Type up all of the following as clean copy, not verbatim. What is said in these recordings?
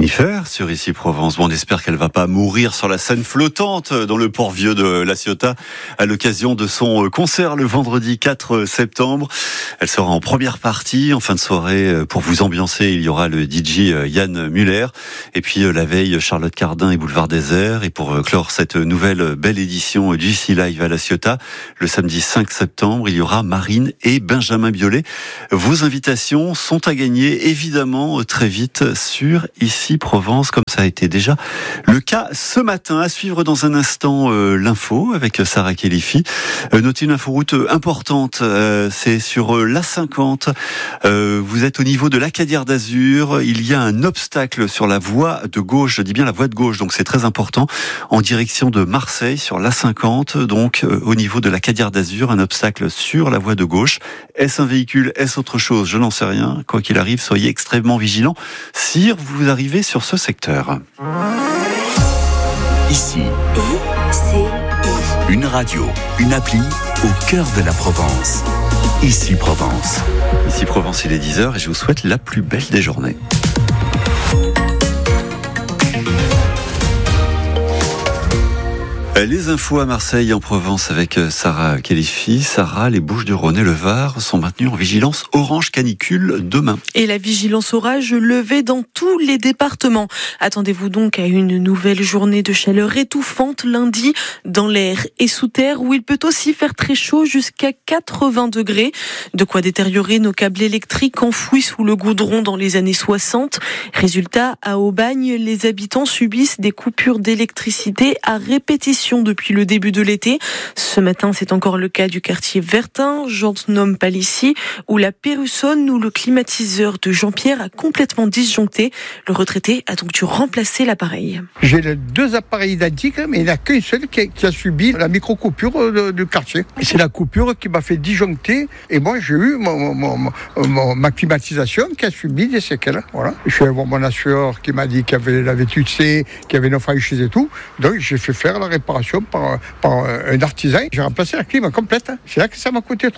Jennifer sur Ici Provence. Bon, on espère qu'elle va pas mourir sur la scène flottante dans le port vieux de La Ciotat à l'occasion de son concert le vendredi 4 septembre. Elle sera en première partie. En fin de soirée, pour vous ambiancer, il y aura le DJ Yann Muller. Et puis la veille, Charlotte Cardin et Boulevard Désert. Et pour clore cette nouvelle belle édition du Sea Live à La Ciotat, le samedi 5 septembre, il y aura Marine et Benjamin Biolay. Vos invitations sont à gagner évidemment très vite sur Ici Provence, comme ça a été déjà le cas ce matin. À suivre dans un instant l'info avec Sarah Khelifi. Notez une inforoute importante, c'est sur l'A50. Vous êtes au niveau de l'Acadière d'Azur. Il y a un obstacle sur la voie de gauche, je dis bien la voie de gauche, donc c'est très important, en direction de Marseille sur l'A50. Donc au niveau de l'Acadière d'Azur, un obstacle sur la voie de gauche. Est-ce un véhicule, est-ce autre chose? Je n'en sais rien. Quoi qu'il arrive, soyez extrêmement vigilants si vous arrivez sur ce secteur. Ici, une radio, une appli au cœur de la Provence. Ici Provence. Ici Provence, il est 10h et je vous souhaite la plus belle des journées. Les infos à Marseille, en Provence, avec Sarah Khelifi. Sarah, les Bouches-du-Rhône et le Var sont maintenus en vigilance orange canicule demain. Et la vigilance orage levée dans tous les départements. Attendez-vous donc à une nouvelle journée de chaleur étouffante lundi dans l'air et sous terre, où il peut aussi faire très chaud jusqu'à 80 degrés. De quoi détériorer nos câbles électriques enfouis sous le goudron dans les années 60. Résultat, à Aubagne, les habitants subissent des coupures d'électricité à répétition depuis le début de l'été. Ce matin, c'est encore le cas du quartier Vertin, Gentenôme-Palissy, où la Pérussonne ou le climatiseur de Jean-Pierre a complètement disjoncté. Le retraité a donc dû remplacer l'appareil. J'ai deux appareils identiques, mais il n'y en a qu'un seul qui a subi la micro-coupure du quartier. C'est la coupure qui m'a fait disjoncter, et moi j'ai eu ma climatisation qui a subi des séquelles. Voilà. Je suis allé voir mon assureur qui m'a dit qu'il y avait la VTC, qu'il y avait une franchise et tout, donc j'ai fait faire la réparation par un artisan. J'ai remplacé la clim complète. C'est là que ça m'a coûté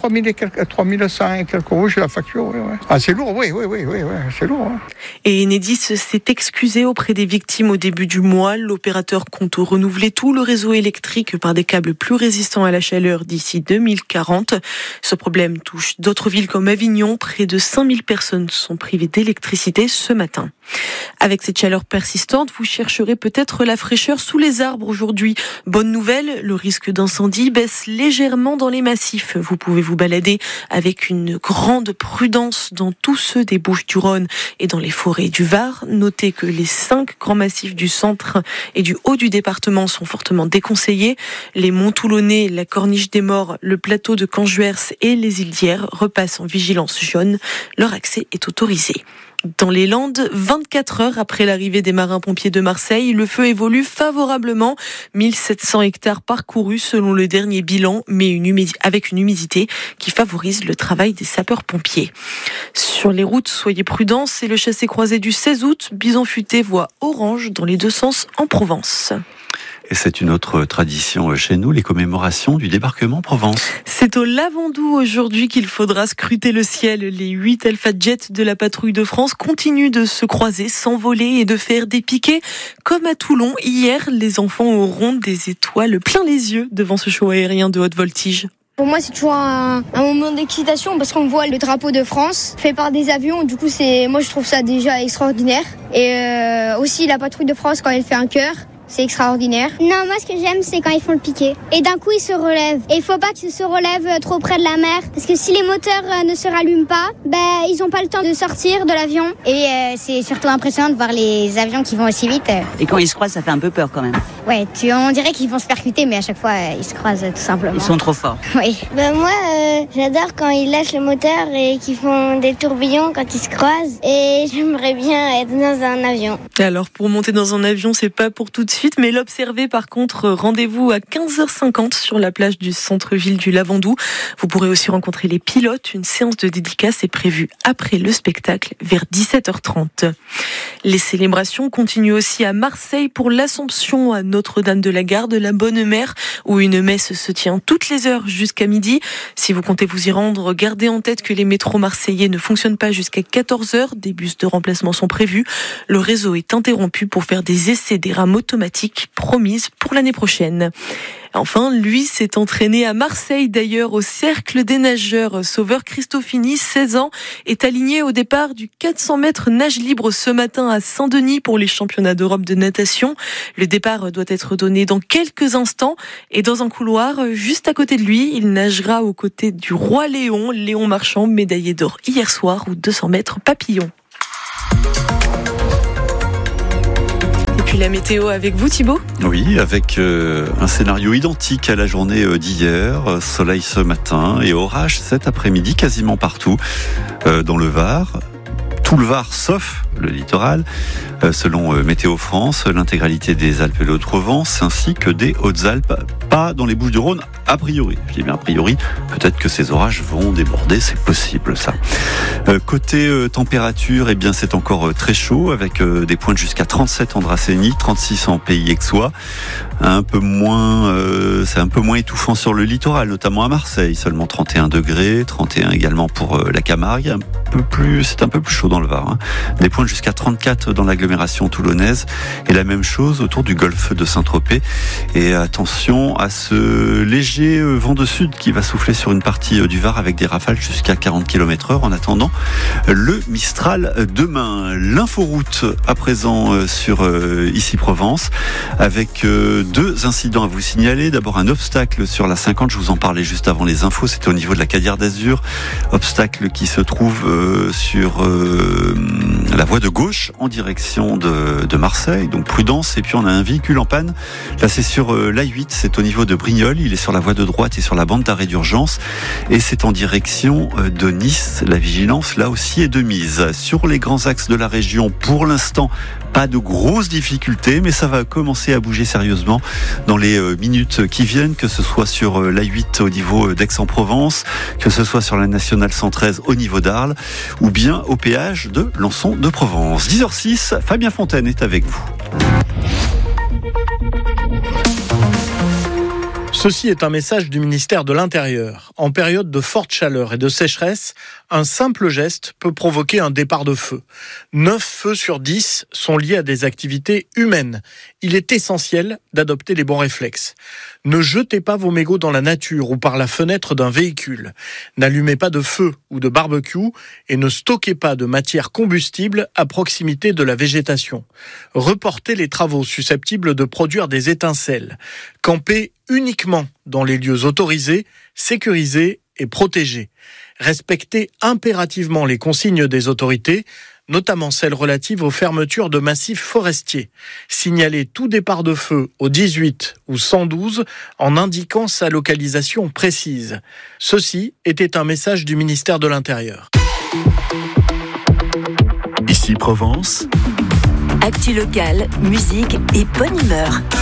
3100 et quelques euros, j'ai la facture. Ouais. Ah, c'est lourd, oui, c'est lourd. Ouais. Et Enedis s'est excusé auprès des victimes au début du mois. L'opérateur compte renouveler tout le réseau électrique par des câbles plus résistants à la chaleur d'ici 2040. Ce problème touche d'autres villes comme Avignon. Près de 5000 personnes sont privées d'électricité ce matin. Avec cette chaleur persistante, vous chercherez peut-être la fraîcheur sous les arbres aujourd'hui. Bonne nouvelle, le risque d'incendie baisse légèrement dans les massifs. Vous pouvez vous balader avec une grande prudence dans tous ceux des Bouches-du-Rhône et dans les forêts du Var. Notez que les 5 grands massifs du centre et du haut du département sont fortement déconseillés. Les monts Toulonnais, la Corniche des Morts, le plateau de Canjuers et les îles d'Hyères repassent en vigilance jaune. Leur accès est autorisé. Dans les Landes, 24 heures après l'arrivée des marins-pompiers de Marseille, le feu évolue favorablement. 1700 hectares parcourus selon le dernier bilan, mais avec une humidité qui favorise le travail des sapeurs-pompiers. Sur les routes, soyez prudents, c'est le chassé-croisé du 16 août. Bison futé voie orange dans les deux sens en Provence. Et c'est une autre tradition chez nous, les commémorations du débarquement en Provence. C'est au Lavandou aujourd'hui qu'il faudra scruter le ciel. Les 8 Alpha Jets de la patrouille de France continuent de se croiser, s'envoler et de faire des piquets. Comme à Toulon, hier, les enfants auront des étoiles plein les yeux devant ce show aérien de haute voltige. Pour moi, c'est toujours un moment d'excitation parce qu'on voit le drapeau de France fait par des avions. Du coup, moi, je trouve ça déjà extraordinaire. Et aussi la patrouille de France quand elle fait un chœur. C'est extraordinaire. Non, moi ce que j'aime c'est quand ils font le piqué. Et d'un coup ils se relèvent. Et il faut pas qu'ils se relèvent trop près de la mer. Parce que si les moteurs ne se rallument pas, ils n'ont pas le temps de sortir de l'avion. Et c'est surtout impressionnant de voir les avions qui vont aussi vite. Et quand ils se croisent, ça fait un peu peur quand même. Ouais, on dirait qu'ils vont se percuter, mais à chaque fois ils se croisent tout simplement. Ils sont trop forts. Oui. Moi j'adore quand ils lâchent le moteur et qu'ils font des tourbillons quand ils se croisent. Et j'aimerais bien être dans un avion. Alors pour monter dans un avion, c'est pas pour tout de suite. suite, mais l'observer par contre, rendez-vous à 15h50 sur la plage du centre-ville du Lavandou. Vous pourrez aussi rencontrer les pilotes. Une séance de dédicace est prévue après le spectacle vers 17h30. Les célébrations continuent aussi à Marseille pour l'Assomption à Notre-Dame-de-la-Garde, la Bonne Mère, où une messe se tient toutes les heures jusqu'à midi. Si vous comptez vous y rendre, gardez en tête que les métros marseillais ne fonctionnent pas jusqu'à 14h. Des bus de remplacement sont prévus. Le réseau est interrompu pour faire des essais des rames automatiques promises pour l'année prochaine. Enfin, lui s'est entraîné à Marseille d'ailleurs au Cercle des nageurs. Sauveur Christofini, 16 ans, est aligné au départ du 400 mètres nage libre ce matin à Saint-Denis pour les championnats d'Europe de natation. Le départ doit être donné dans quelques instants et dans un couloir juste à côté de lui, il nagera aux côtés du roi Léon Marchand, médaillé d'or hier soir aux 200 mètres papillon. Puis la météo avec vous Thibaut ? Oui, avec un scénario identique à la journée d'hier. Soleil ce matin et orage cet après-midi quasiment partout dans le Var. Tout le Var sauf le littoral. Selon Météo France, l'intégralité des Alpes et de Haute-Provence ainsi que des Hautes-Alpes, pas dans les Bouches-du-Rhône a priori. Je dis bien a priori, peut-être que ces orages vont déborder, c'est possible ça. Côté température, eh bien c'est encore très chaud avec des pointes jusqu'à 37 en Dracénie, 36 en Pays Aixois. C'est un peu moins étouffant sur le littoral, notamment à Marseille, seulement 31 degrés, 31 également pour la Camargue, c'est un peu plus chaud dans le Var. Hein. Des pointes jusqu'à 34 dans l'agglomération toulonnaise et la même chose autour du golfe de Saint-Tropez. Et attention à ce léger vent de sud qui va souffler sur une partie du Var avec des rafales jusqu'à 40 km/h en attendant le Mistral demain. L'inforoute à présent sur Ici Provence avec deux incidents à vous signaler. D'abord un obstacle sur la 50, je vous en parlais juste avant les infos, c'était au niveau de la Cadière d'Azur. Obstacle qui se trouve sur la voie de gauche en direction de Marseille, donc prudence. Et puis on a un véhicule en panne, là c'est sur l'A8, c'est au niveau de Brignoles, il est sur la voie de droite et sur la bande d'arrêt d'urgence et c'est en direction de Nice. La vigilance là aussi est de mise. Sur les grands axes de la région, pour l'instant pas de grosses difficultés, mais ça va commencer à bouger sérieusement dans les minutes qui viennent, que ce soit sur l'A8 au niveau d'Aix-en-Provence, que ce soit sur la nationale 113 au niveau d'Arles, ou bien au péage de Lançon de Provence. 10h06, Fabien Fontaine est avec vous. Ceci est un message du ministère de l'Intérieur. En période de forte chaleur et de sécheresse, un simple geste peut provoquer un départ de feu. 9 feux sur 10 sont liés à des activités humaines. Il est essentiel d'adopter les bons réflexes. Ne jetez pas vos mégots dans la nature ou par la fenêtre d'un véhicule. N'allumez pas de feu ou de barbecue et ne stockez pas de matière combustible à proximité de la végétation. Reportez les travaux susceptibles de produire des étincelles. Campez uniquement dans les lieux autorisés, sécurisés et protégés. Respectez impérativement les consignes des autorités, notamment celles relatives aux fermetures de massifs forestiers. Signalez tout départ de feu au 18 ou 112 en indiquant sa localisation précise. Ceci était un message du ministère de l'Intérieur. Ici Provence. Actu locale, musique et bonne humeur.